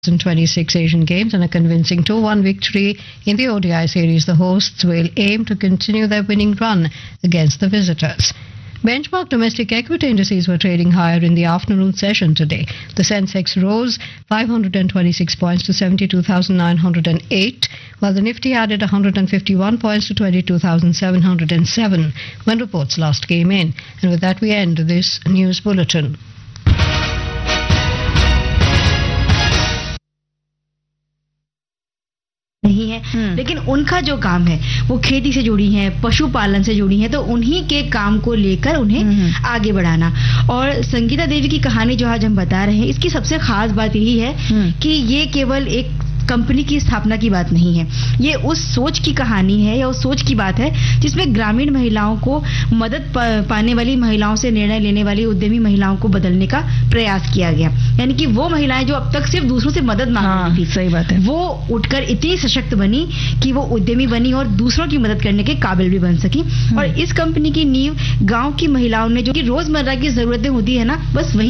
2026 Asian Games and a convincing 2-1 victory in the ODI series, the hosts will aim to continue their winning run against the visitors. Benchmark domestic equity indices were trading higher in the afternoon session today. The Sensex rose 526 points to 72,908, while the Nifty added 151 points to 22,707 when reports last came in. And with that, we end this news bulletin. नहीं है, लेकिन उनका जो काम है वो खेती से जुड़ी है, पशुपालन से जुड़ी है, तो उन्हीं के काम को लेकर उन्हें आगे बढ़ाना। और संगीता देवी की कहानी जो आज हम बता रहे हैं, इसकी सबसे खास बात यही है कि ये केवल एक कंपनी की स्थापना की बात नहीं है, ये उस सोच की कहानी है या उस सोच की बात है जिसमें ग्रामीण महिलाओं को मदद पाने वाली महिलाओं से निर्णय लेने वाली उद्यमी महिलाओं को बदलने का प्रयास किया गया। यानी कि वो महिलाएं जो अब तक सिर्फ दूसरों से मदद मांग रही थी, सही बात है, वो उठकर इतनी सशक्त बनी कि वो उद्यमी बनी और दूसरों की मदद करने के काबिल भी बन सकी। और इस कंपनी की नींव गांव की महिलाओं ने, जो कि रोजमर्रा की जरूरतें होती है ना, बस वही